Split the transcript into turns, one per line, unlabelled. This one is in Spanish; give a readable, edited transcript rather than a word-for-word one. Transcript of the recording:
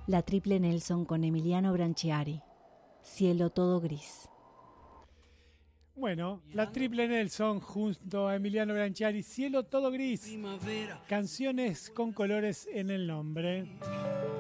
La Triple Nelson con Emiliano Branchiari. Cielo todo gris.
Bueno, la Triple Nelson junto a Emiliano Branchiari, Cielo todo gris. Canciones con colores en el nombre.